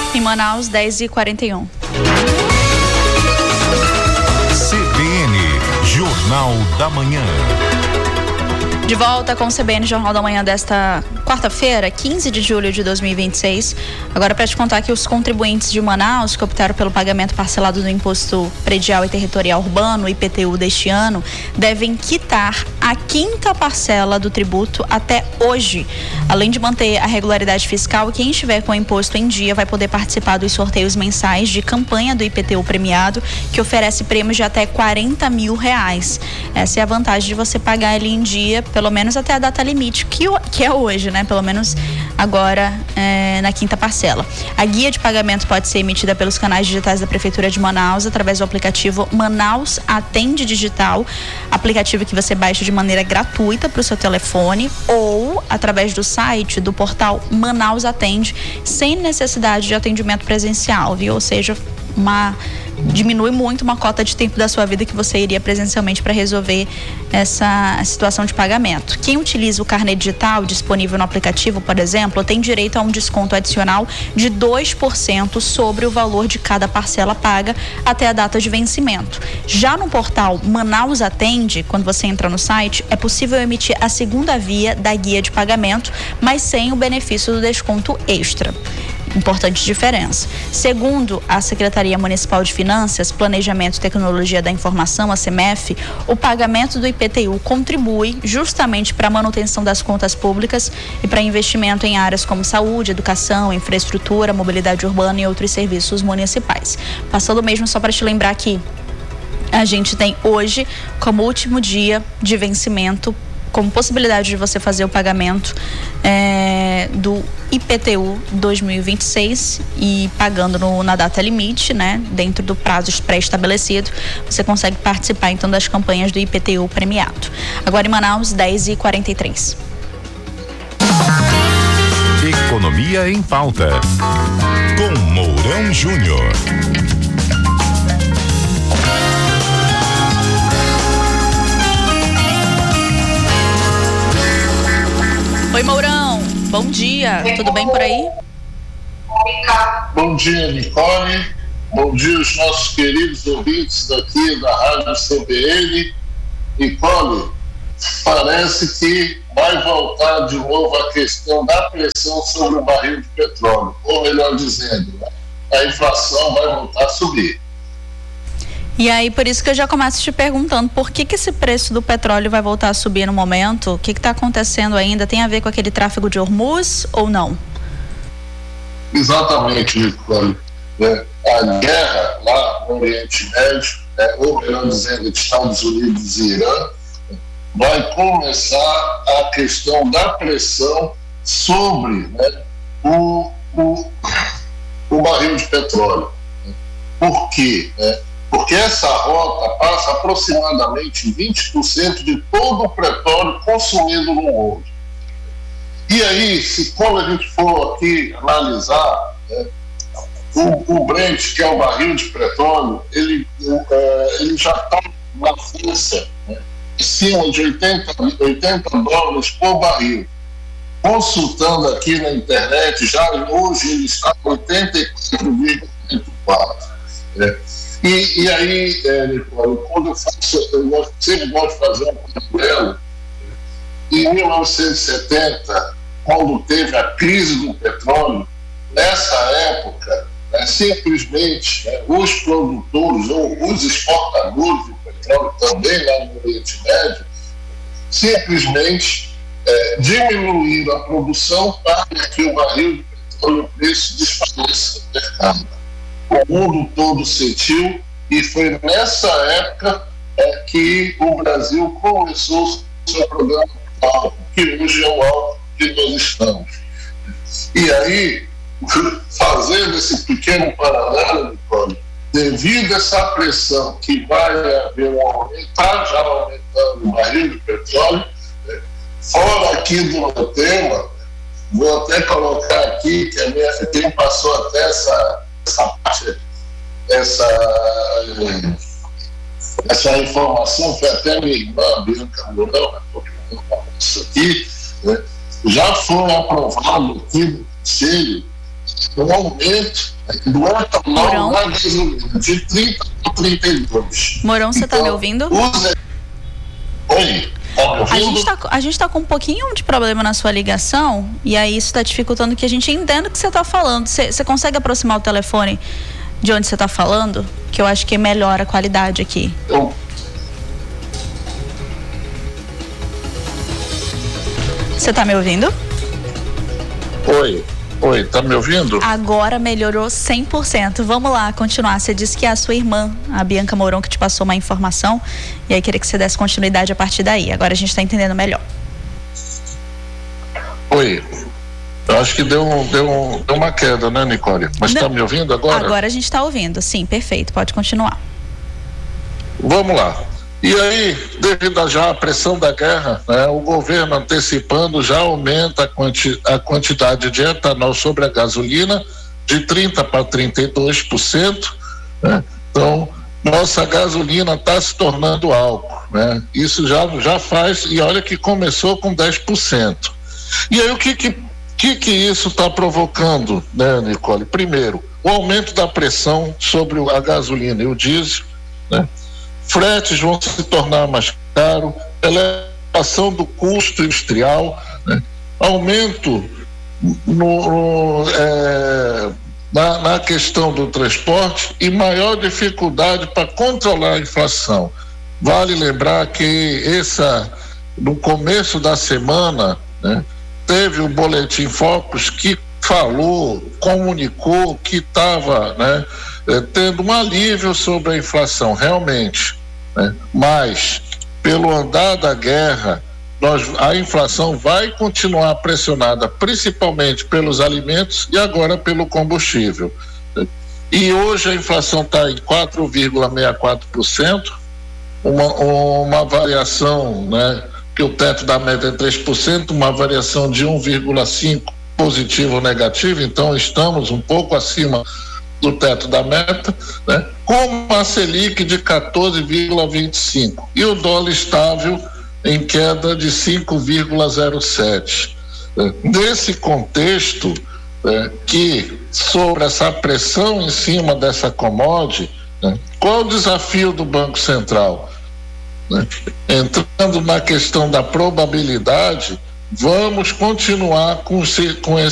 Em Manaus, 10h41. CBN, Jornal da Manhã. De volta com o CBN Jornal da Manhã desta quarta-feira, 15 de julho de 2026. Agora, para te contar que os contribuintes de Manaus que optaram pelo pagamento parcelado do Imposto Predial e Territorial Urbano, IPTU, deste ano, devem quitar a 5ª parcela do tributo até hoje. Além de manter a regularidade fiscal, quem estiver com o imposto em dia vai poder participar dos sorteios mensais de campanha do IPTU premiado, que oferece prêmios de até R$40 mil. Essa é a vantagem de você pagar ele em dia, pelo menos até a data limite, que é hoje, né? Pelo menos agora na 5ª parcela. A guia de pagamento pode ser emitida pelos canais digitais da Prefeitura de Manaus através do aplicativo Manaus Atende Digital, aplicativo que você baixa de maneira gratuita para o seu telefone, ou através do site do portal Manaus Atende, sem necessidade de atendimento presencial, viu? Ou seja, diminui muito uma cota de tempo da sua vida que você iria presencialmente para resolver essa situação de pagamento. Quem utiliza o carnê digital disponível no aplicativo, por exemplo, tem direito a um desconto adicional de 2% sobre o valor de cada parcela paga até a data de vencimento. Já no portal Manaus Atende, quando você entra no site, é possível emitir a segunda via da guia de pagamento, mas sem o benefício do desconto extra. Importante diferença. Segundo a Secretaria Municipal de Finanças, Planejamento e Tecnologia da Informação, a CEMEF, o pagamento do IPTU contribui justamente para a manutenção das contas públicas e para investimento em áreas como saúde, educação, infraestrutura, mobilidade urbana e outros serviços municipais. Passando mesmo só para te lembrar que a gente tem hoje como último dia de vencimento, como possibilidade de você fazer o pagamento do IPTU 2026 e pagando na data limite, né, dentro do prazo pré-estabelecido, você consegue participar então das campanhas do IPTU premiado. Agora em Manaus, 10h43. Economia em pauta, com Mourão Júnior. Oi, Mourão, bom dia, tudo bem por aí? Bom dia, Nicole, bom dia aos nossos queridos ouvintes daqui da Rádio CBN. Nicole, parece que vai voltar de novo a questão da pressão sobre o barril de petróleo, ou melhor dizendo, a inflação vai voltar a subir. E aí, por isso que eu já começo te perguntando, por que esse preço do petróleo vai voltar a subir no momento? O que está acontecendo ainda? Tem a ver com aquele tráfego de Hormuz ou não? Exatamente, Nicole. A guerra lá no Oriente Médio, ou melhor dizendo, Estados Unidos e Irã, vai começar a questão da pressão sobre o barril de petróleo. Por quê? Porque essa rota passa aproximadamente 20% de todo o petróleo consumido no mundo. E aí, quando a gente for aqui analisar, o Brent, que é o barril de petróleo, ele já está na força, acima de 80 dólares por barril. Consultando aqui na internet, já hoje ele está com 84,4. E aí, Nicole, quando eu sempre gosto de fazer um paralelo. Em 1970, quando teve a crise do petróleo, nessa época, simplesmente os produtores ou os exportadores de petróleo, também lá no Oriente Médio, simplesmente diminuíram a produção para que o barril de petróleo, o preço desfaleça no mercado. O mundo todo sentiu, e foi nessa época que o Brasil começou o seu programa alto, que hoje é o alto que nós estamos. E aí, fazendo esse pequeno paralelo, Nicole, devido a essa pressão que vai haver um aumento, está já aumentando o barril de petróleo, fora aqui do meu tema, vou até colocar aqui que quem passou até essa parte, essa informação foi até minha irmã, Bianca Mourão, isso aqui, já foi aprovado aqui no Conselho um aumento do etanol Mourão? na gasolina, de 30 para 32. Mourão, você está me ouvindo? Oi, tá me ouvindo? A gente tá com um pouquinho de problema na sua ligação, e aí isso está dificultando que a gente entenda o que você está falando. Você consegue aproximar o telefone de onde você está falando? Que eu acho que melhora a qualidade aqui. Você está me ouvindo? Oi, tá me ouvindo? Agora melhorou 100%. Vamos lá, continuar. Você disse que é a sua irmã, a Bianca Mourão, que te passou uma informação, e aí queria que você desse continuidade a partir daí. Agora a gente está entendendo melhor. Oi, eu acho que deu uma queda, né, Nicole? Mas está me ouvindo agora? Agora a gente está ouvindo, sim, perfeito, pode continuar. Vamos lá. E aí, devido já à pressão da guerra, né, o governo antecipando já aumenta a quantidade de etanol sobre a gasolina de 30% para 32%. Né? Então, nossa gasolina está se tornando álcool. Né? Isso já faz, e olha que começou com 10%. E aí, o que isso está provocando, né, Nicole? Primeiro, o aumento da pressão sobre a gasolina e o diesel, né? Fretes vão se tornar mais caros, elevação do custo industrial, né? Aumento na questão do transporte e maior dificuldade para controlar a inflação. Vale lembrar que no começo da semana, né, teve o Boletim Focus que comunicou que estava, né, tendo um alívio sobre a inflação, realmente, né? Mas pelo andar da guerra, a inflação vai continuar pressionada, principalmente pelos alimentos e agora pelo combustível. E hoje a inflação está em 4,64%, uma variação, né, que o teto da meta é 3%, uma variação de 1,5% positivo ou negativo, então estamos um pouco acima do teto da meta, né? Com uma Selic de 14,25% e o dólar estável em queda de 5,07%. Nesse contexto, que sobre essa pressão em cima dessa commodity, né, qual o desafio do Banco Central? Né? Entrando na questão da probabilidade, vamos continuar com